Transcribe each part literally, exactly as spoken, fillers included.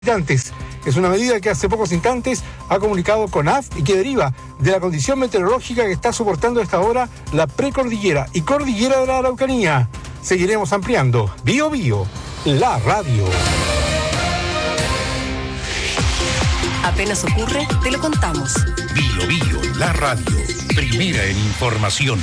Instantes. Es una medida que hace pocos instantes ha comunicado CONAF y que deriva de la condición meteorológica que está soportando a esta hora la precordillera y cordillera de la Araucanía. Seguiremos ampliando. Bio Bio, la radio. Apenas ocurre, te lo contamos. Bio Bio, la radio. Primera en información.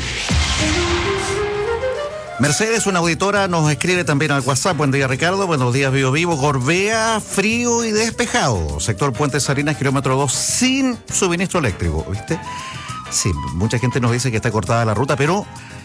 Mercedes, una auditora, nos escribe también al WhatsApp. Buen día, Ricardo. Buenos días, Vivo Vivo. Gorbea, frío y despejado. Sector Puente Salinas, kilómetro dos, sin suministro eléctrico, ¿viste? Sí, mucha gente nos dice que está cortada la ruta, pero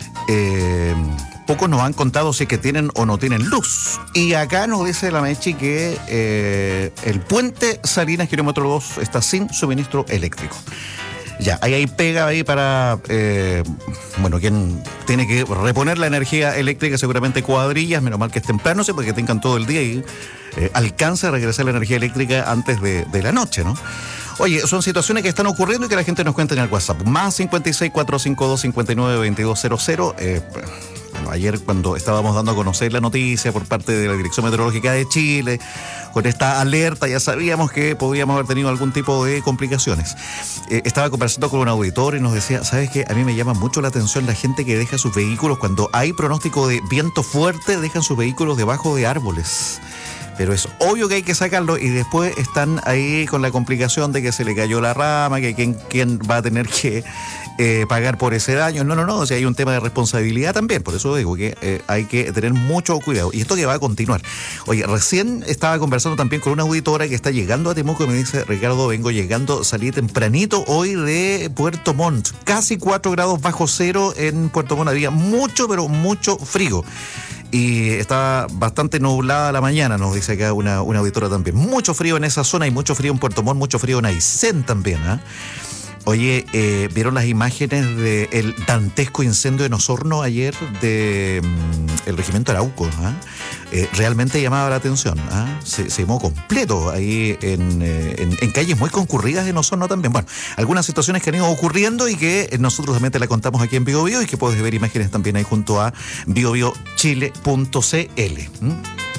eh, pocos nos han contado si es que tienen o no tienen luz. Y acá nos dice la Mechi que eh, el Puente Salinas, kilómetro dos, está sin suministro eléctrico. Ya, ahí hay pega ahí para, eh, bueno, quien tiene que reponer la energía eléctrica, seguramente Cuadrillas, menos mal que es temprano, sí, porque tengan todo el día y eh, alcanza a regresar la energía eléctrica antes de, de la noche, ¿no? Oye, son situaciones que están ocurriendo y que la gente nos cuenta en el WhatsApp. Más cincuenta y seis, cuatrocientos cincuenta y dos, cincuenta y nueve, veintidós cero cero. Eh, bueno, ayer cuando estábamos dando a conocer la noticia por parte de la Dirección Meteorológica de Chile, con esta alerta ya sabíamos que podíamos haber tenido algún tipo de complicaciones. Eh, estaba conversando con un auditor y nos decía, ¿sabes qué? A mí me llama mucho la atención la gente que deja sus vehículos, cuando hay pronóstico de viento fuerte, dejan sus vehículos debajo de árboles. Pero es obvio que hay que sacarlo y después están ahí con la complicación de que se le cayó la rama, que quién, quién va a tener que eh, pagar por ese daño. No, no, no, o sea, hay un tema de responsabilidad también, por eso digo que eh, hay que tener mucho cuidado. Y esto que va a continuar. Oye, recién estaba conversando también con una auditora que está llegando a Temuco y me dice, Ricardo, vengo llegando, salí tempranito hoy de Puerto Montt, casi cuatro grados bajo cero en Puerto Montt, había mucho, pero mucho frío. Y estaba bastante nublada la mañana, nos dice acá una, una auditora también. Mucho frío en esa zona y mucho frío en Puerto Montt, mucho frío en Aysén también, ¿eh? Oye, eh, ¿vieron las imágenes del dantesco incendio en Osorno ayer del de, um, regimiento Arauco? ¿eh? Eh, realmente llamaba la atención. ¿eh? Se, se quemó completo ahí en, eh, en, en calles muy concurridas en Osorno también. Bueno, algunas situaciones que han ido ocurriendo y que nosotros también te la contamos aquí en Bio Bio y que puedes ver imágenes también ahí junto a bio bio chile punto c l. ¿Mm?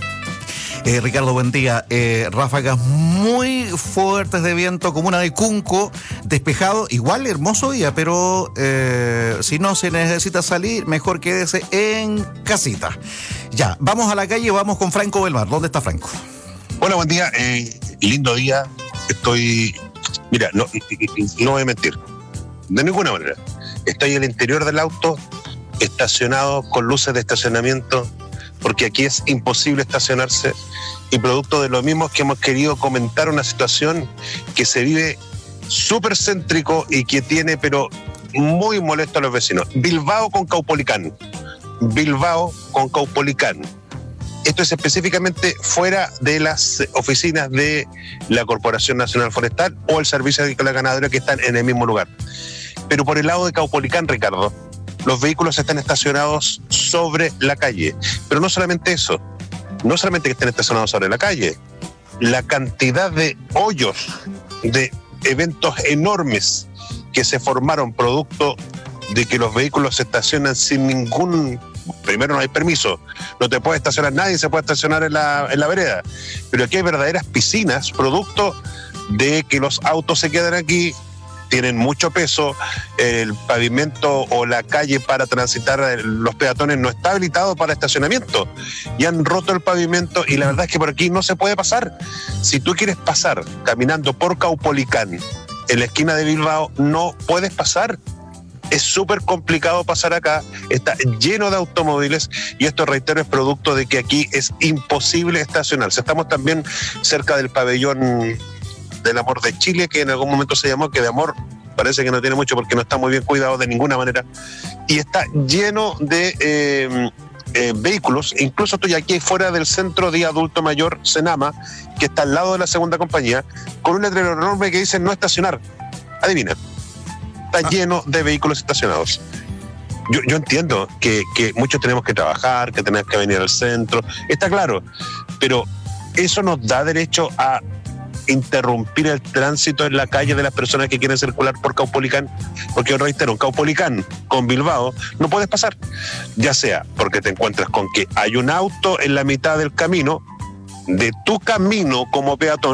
Eh, Ricardo, buen día. Eh, ráfagas muy fuertes de viento, comuna de Cunco, despejado, igual hermoso día, pero eh, si no se necesita salir, mejor quédese en casita. Ya, vamos a la calle, vamos con Franco Belmar. ¿Dónde está Franco? Hola, buen día. Eh, lindo día. Estoy... Mira, no, no voy a mentir. De ninguna manera. Estoy en el interior del auto, estacionado con luces de estacionamiento, porque aquí es imposible estacionarse y producto de lo mismo que hemos querido comentar una situación que se vive súper céntrico y que tiene pero muy molesto a los vecinos. Bilbao con Caupolicán. Bilbao con Caupolicán. Esto es específicamente fuera de las oficinas de la Corporación Nacional Forestal o el Servicio Agrícola Ganadero que están en el mismo lugar. Pero por el lado de Caupolicán, Ricardo, los vehículos están estacionados sobre la calle. Pero no solamente eso, no solamente que estén estacionados sobre la calle, la cantidad de hoyos, de eventos enormes que se formaron producto de que los vehículos se estacionan sin ningún... Primero, no hay permiso, no te puede estacionar nadie, se puede estacionar en la, en la vereda. Pero aquí hay verdaderas piscinas, producto de que los autos se quedan aquí, tienen mucho peso, el pavimento o la calle para transitar los peatones no está habilitado para estacionamiento y han roto el pavimento y la verdad es que por aquí no se puede pasar. Si tú quieres pasar caminando por Caupolicán en la esquina de Bilbao, no puedes pasar. Es súper complicado pasar acá, está lleno de automóviles y esto, reitero, es producto de que aquí es imposible estacionarse. Estamos también cerca del pabellón del Amor de Chile, que en algún momento se llamó, que de amor parece que no tiene mucho porque no está muy bien cuidado de ninguna manera, y está lleno de eh, eh, vehículos. Incluso estoy aquí fuera del centro de adulto mayor Senama, que está al lado de la segunda compañía, con un letrero enorme que dice no estacionar. Adivina, está ah. lleno de vehículos estacionados. Yo, yo entiendo que, que muchos tenemos que trabajar, que tenemos que venir al centro, está claro, pero eso nos da derecho a interrumpir el tránsito en la calle de las personas que quieren circular por Caupolicán, porque yo reitero, en Caupolicán con Bilbao no puedes pasar, ya sea porque te encuentras con que hay un auto en la mitad del camino de tu camino como peatón